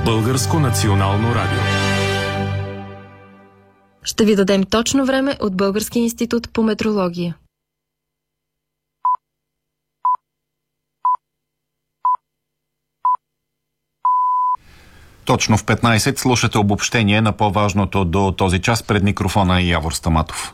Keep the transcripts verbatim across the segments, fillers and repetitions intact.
Българско национално радио. Ще ви дадем точно време от Българския институт по метрология. Точно в петнайсет слушате обобщение на по-важното до този час. Пред микрофона е Явор Стаматов.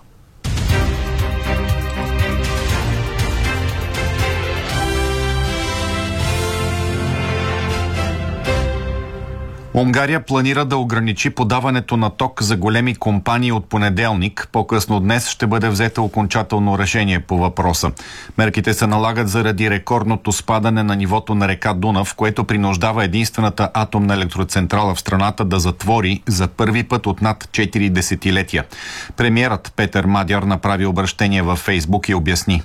Унгария планира да ограничи подаването на ток за големи компании от понеделник. По-късно днес ще бъде взето окончателно решение по въпроса. Мерките се налагат заради рекордното спадане на нивото на река Дунав, което принуждава единствената атомна електроцентрала в страната да затвори за първи път от над четири десетилетия. Премиерът Петър Мадяр направи обращение във Фейсбук и обясни.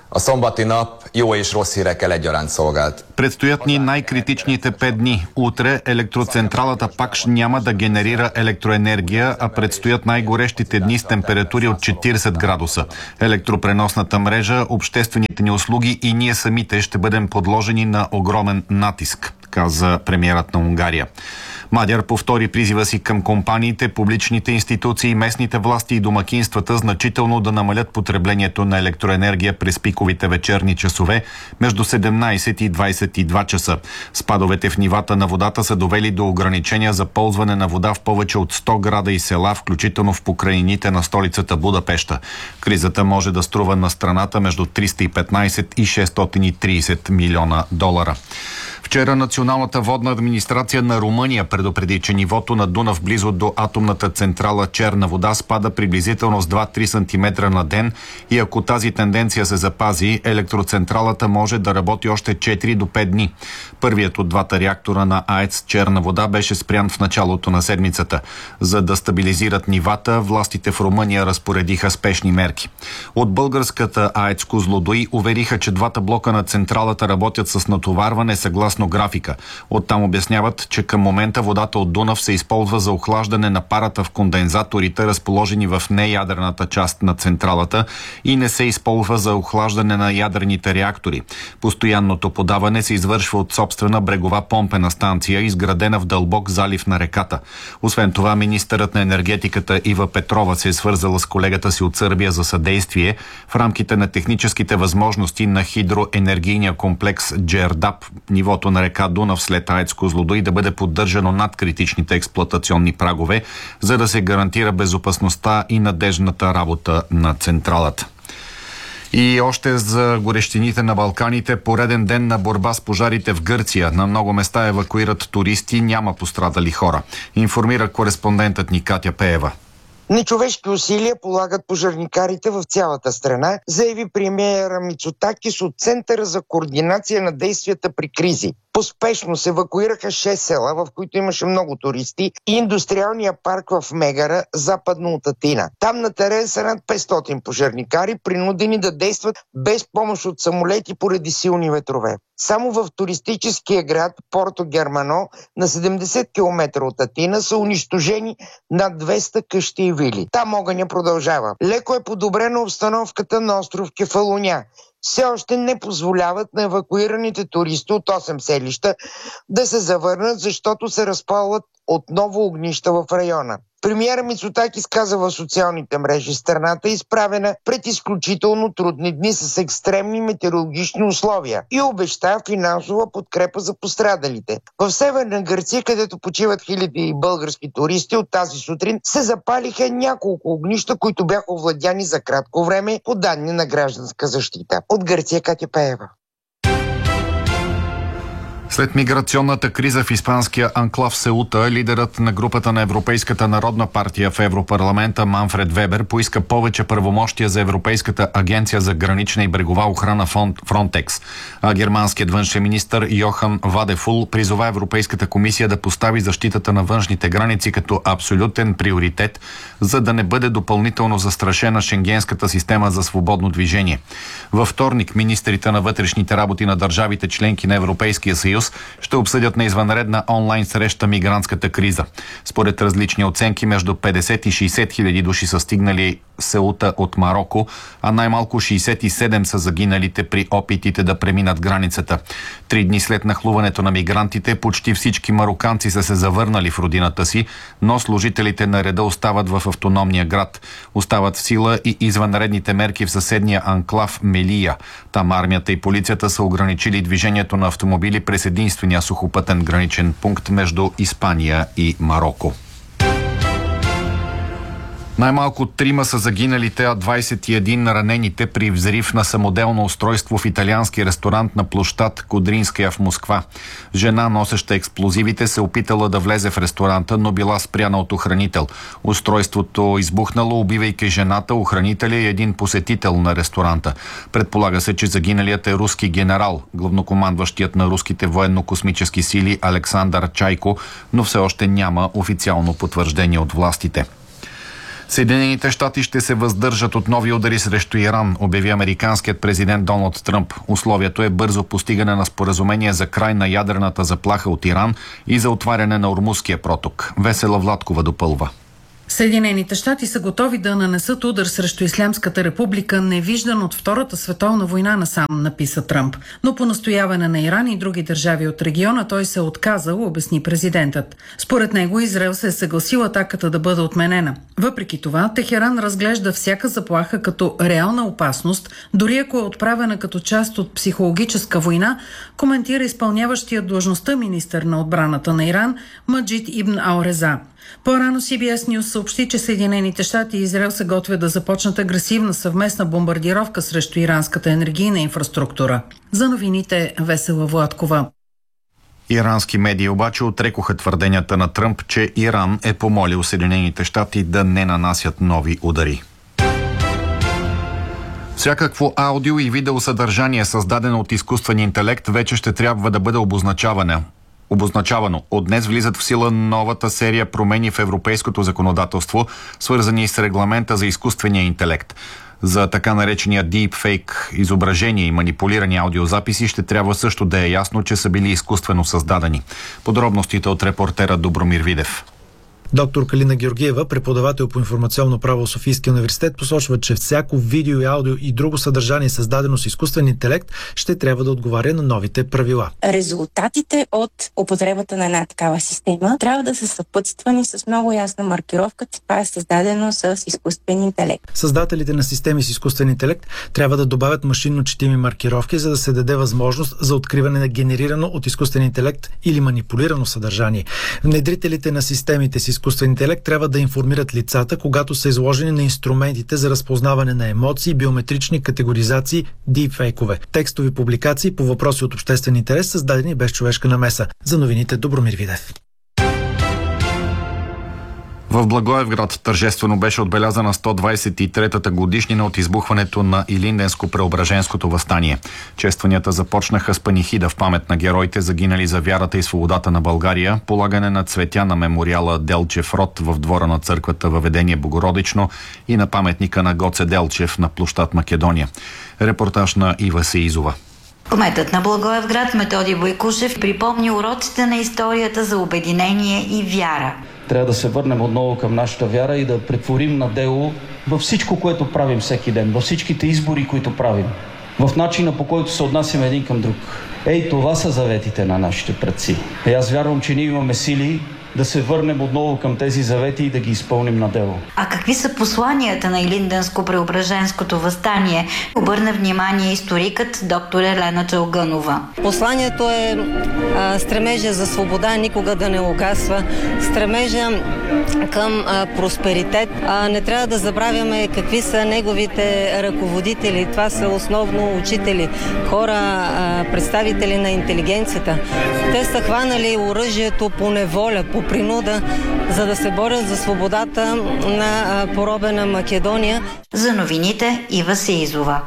Предстоят ни най-критичните пет дни. Утре електроцентралата пак няма да генерира електроенергия, а предстоят най-горещите дни с температури от четирийсет градуса. Електропреносната мрежа, обществените ни услуги и ние самите ще бъдем подложени на огромен натиск, каза премиерът на Унгария. Мадяр повтори призива си към компаниите, публичните институции, местните власти и домакинствата значително да намалят потреблението на електроенергия през пиковите вечерни часове между седемнайсет и двайсет и два часа. Спадовете в нивата на водата са довели до ограничения за ползване на вода в повече от сто града и села, включително в покрайнините на столицата Будапеща. Кризата може да струва на страната между триста и петнайсет и шестстотин и трийсет милиона долара. Вчера Националната водна администрация на Румъния предупреди, че нивото на Дунав близо до атомната централа Черна вода спада приблизително с два-три сантиметра на ден и ако тази тенденция се запази, електроцентралата може да работи още четири до пет дни. Първият от двата реактора на АЕЦ Черна вода беше спрян в началото на седмицата. За да стабилизират нивата, властите в Румъния разпоредиха спешни мерки. От българската АЕЦ Козлодуй увериха, че двата блока на централата работят с натоварване съгласно графика. Оттам обясняват, че към момента водата от Дунав се използва за охлаждане на парата в кондензаторите, разположени в неядрената част на централата, и не се използва за охлаждане на ядрените реактори. Постоянното подаване се извършва от собствена брегова помпена станция, изградена в дълбок залив на реката. Освен това, министърът на енергетиката Ива Петрова се е свързала с колегата си от Сърбия за съдействие в рамките на техническите възможности на хидроенергийния комплекс Джердап. Нивото на река Дунав след АЕЦ Козлодуй да бъде поддържано над критичните експлоатационни прагове, за да се гарантира безопасността и надежната работа на централата. И още за горещините на Балканите, пореден ден на борба с пожарите в Гърция. На много места евакуират туристи, няма пострадали хора. Информира кореспондентът ни Катя Пеева. Нечовешки усилия полагат пожарникарите в цялата страна, заяви премиера Мицотакис от Центъра за координация на действията при кризи. Поспешно се евакуираха шест села, в които имаше много туристи, и индустриалния парк в Мегара, западно от Атина. Там на терен са над петстотин пожарникари, принудени да действат без помощ от самолети поради силни ветрове. Само в туристическия град Порто Германо, на седемдесет километра от Атина, са унищожени над двеста къщи и вили. Там огъня продължава. Леко е подобрена обстановката на остров Кефалоня. Все още не позволяват на евакуираните туристи от осем селища да се завърнат, защото се разпалват отново огнища в района. Премиера Мицотакис каза в социалните мрежи: страната е изправена пред изключително трудни дни с екстремни метеорологични условия и обеща финансова подкрепа за пострадалите. В Северна Гърция, където почиват хиляди български туристи, от тази сутрин се запалиха няколко огнища, които бяха овладяни за кратко време, по данни на Гражданска защита. От Гърция, Катя Пеева. След миграционната криза в испанския анклав Сеута, лидерът на групата на Европейската народна партия в Европарламента Манфред Вебер поиска повече правомощия за Европейската агенция за гранична и брегова охрана Фронтекс. А германският външен министър Йохан Вадефул призова Европейската комисия да постави защитата на външните граници като абсолютен приоритет, за да не бъде допълнително застрашена шенгенската система за свободно движение. Във вторник министрите на вътрешните работи на държавите членки на Европейския съюз съюз ще обсъдят на извънредна онлайн среща мигрантската криза. Според различни оценки, между петдесет и шейсет хиляди души са стигнали Сеута от Мароко, а най-малко шейсет и седем са загиналите при опитите да преминат границата. Три дни след нахлуването на мигрантите, почти всички мароканци са се завърнали в родината си, но служителите на реда остават в автономния град. Остават в сила и извънредните мерки в съседния анклав Мелия. Там армията и полицията са ограничили движението на автомобили през единствения сухопътен граничен пункт между Испания и Мароко. Най-малко трима са загиналите, а двайсет и един ранените при взрив на самоделно устройство в италиански ресторант на площад Кудринская в Москва. Жена, носеща експлозивите, се опитала да влезе в ресторанта, но била спряна от охранител. Устройството избухнало, убивайки жената, охранителя и един посетител на ресторанта. Предполага се, че загиналият е руски генерал, главнокомандващият на руските военно-космически сили Александър Чайко, но все още няма официално потвърждение от властите. Съединените щати ще се въздържат от нови удари срещу Иран, обяви американският президент Доналд Тръмп. Условието е бързо постигане на споразумение за край на ядрената заплаха от Иран и за отваряне на Ормузския проток. Весела Владкова допълва. Съединените щати са готови да нанесат удар срещу Ислямската република, невиждан от Втората световна война насам, написа Тръмп. Но по настояване на Иран и други държави от региона той се е отказал, обясни президентът. Според него Израел се е съгласил атаката да бъде отменена. Въпреки това, Техеран разглежда всяка заплаха като реална опасност, дори ако е отправена като част от психологическа война, коментира изпълняващия длъжността министър на отбраната на Иран Маджид Ибн Ал-Реза. По-рано Си Би Ес News съобщи, че Съединените щати и Израел се готвят да започнат агресивна съвместна бомбардировка срещу иранската енергийна инфраструктура. За новините Весела Владкова. Ирански медии обаче отрекоха твърденията на Тръмп, че Иран е помолил Съединените щати да не нанасят нови удари. Всякакво аудио и видеосъдържание, създадено от изкуствен интелект, вече ще трябва да бъде обозначаване. Обозначавано. От днес влизат в сила новата серия промени в европейското законодателство, свързани с регламента за изкуствения интелект. За така наречения deepfake изображения и манипулирани аудиозаписи ще трябва също да е ясно, че са били изкуствено създадени. Подробностите от репортера Добромир Видев. Доктор Калина Георгиева, преподавател по информационно право в Софийския университет, посочва, че всяко видео и аудио и друго съдържание, създадено с изкуствен интелект, ще трябва да отговаря на новите правила. Резултатите от употребата на една такава система трябва да са съпътствани с много ясна маркировка, че това е създадено с изкуствен интелект. Създателите на системи с изкуствен интелект трябва да добавят машинно четими маркировки, за да се даде възможност за откриване на генерирано от изкуствен интелект или манипулирано съдържание. Внедрителите на системите с изкуствен интелект трябва да информират лицата, когато са изложени на инструментите за разпознаване на емоции, биометрични категоризации, дипфейкове, текстови публикации по въпроси от обществен интерес, създадени без човешка намеса. За новините Добромир Видев. В Благоевград тържествено беше отбелязана сто двайсет и третата годишнина от избухването на Илинденско-Преображенското въстание. Честванията започнаха с панихида в памет на героите, загинали за вярата и свободата на България, полагане на цветя на мемориала Делчев род в двора на църквата Въведение Богородично и на паметника на Гоце Делчев на площад Македония. Репортаж на Ива Сеизова. Кметът на Благоевград Методи Бойкушев припомни уроците на историята за обединение и вяра. Трябва да се върнем отново към нашата вяра и да претворим на дело във всичко, което правим всеки ден, във всичките избори, които правим, в начина, по който се отнасяме един към друг. Ей, това са заветите на нашите предци. И аз вярвам, че ние имаме сили да се върнем отново към тези завети и да ги изпълним на дело. А какви са посланията на Илинденско-Преображенското въстание? Обърна внимание историкът доктор Елена Чалгънова. Посланието е а, стремежа за свобода никога да не угасва, стремежа към а, просперитет. А, не трябва да забравяме какви са неговите ръководители. Това са основно учители, хора, а, представители на интелигенцията. Те са хванали оръжието по неволя, по принуда, за да се борят за свободата на поробена Македония. За новините Ива Сеизова.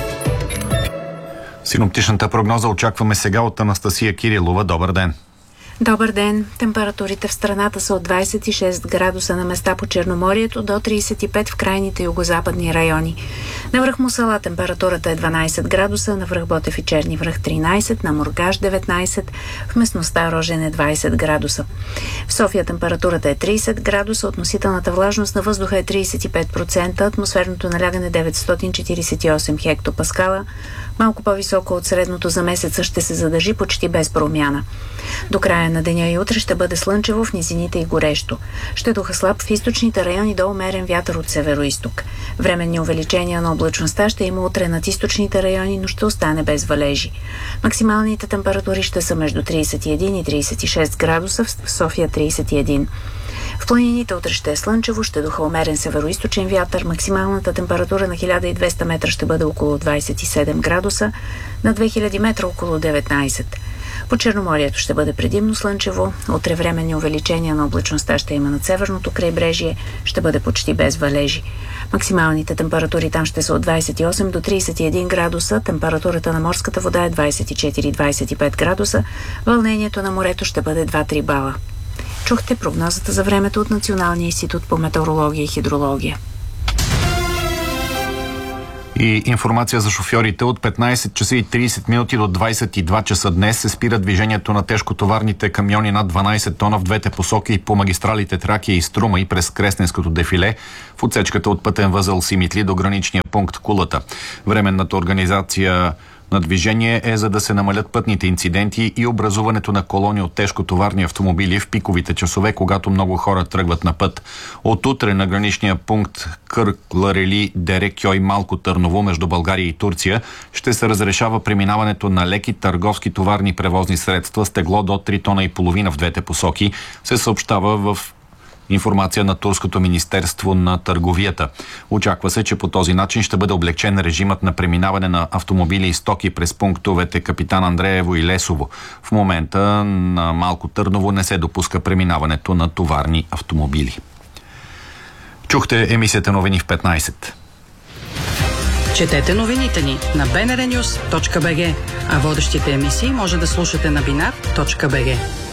Синоптичната прогноза очакваме сега от Анастасия Кирилова. Добър ден! Добър ден! Температурите в страната са от двадесет и шест градуса на места по Черноморието до тридесет и пет в крайните югозападни райони. На връх Мусала температурата е дванадесет градуса, на връх Ботев и Черни връх тринадесет, на Мургаш деветнадесет, в местността Рожен е двадесет градуса. В София температурата е тридесет градуса, относителната влажност на въздуха е тридесет и пет процента, атмосферното налягане деветстотин четиридесет и осем хектопаскала, малко по-високо от средното за месеца ще се задържи почти без промяна. До края на деня и утре ще бъде слънчево в низините и горещо. Ще духа слаб в източните райони до умерен вятър от северо-исток. Временни увеличения на облачността ще има утре над източните райони, но ще остане без валежи. Максималните температури ще са между тридесет и един и тридесет и шест градуса, в София тридесет и един. В планините утре ще е слънчево, ще духа умерен северо-источен вятър, максималната температура на хиляда и двеста метра ще бъде около двадесет и седем градуса, на две хиляди метра около деветнадесет. По Черноморието ще бъде предимно слънчево, утре временни увеличения на облачността ще има над северното крайбрежие, ще бъде почти без валежи. Максималните температури там ще са от двадесет и осем до тридесет и един градуса, температурата на морската вода е двадесет и четири до двадесет и пет градуса, вълнението на морето ще бъде два-три бала. Чухте прогнозата за времето от Националния институт по метеорология и хидрология. И информация за шофьорите: от петнадесет часа и тридесет минути до двадесет и два часа днес се спира движението на тежкотоварните камиони над дванадесет тона в двете посоки по магистралите Тракия и Струма и през Кресненското дефиле в отсечката от пътен възел Симитли до граничния пункт Кулата. Временната организация на движение е за да се намалят пътните инциденти и образуването на колони от тежкотоварни автомобили в пиковите часове, когато много хора тръгват на път. От утре на граничния пункт Кърк-Ларели, Дерекьой, Малко Търново между България и Турция ще се разрешава преминаването на леки търговски товарни превозни средства с тегло до три тона и половина в двете посоки, се съобщава в информация на Турското министерство на търговията. Очаква се, че по този начин ще бъде облегчен режимът на преминаване на автомобили и стоки през пунктовете Капитан Андреево и Лесово. В момента на Малко Търново не се допуска преминаването на товарни автомобили. Чухте емисията новини в петнадесет. Четете новините ни на би ен ар нюс точка би джи, а водещите емисии може да слушате на бинар точка би джи.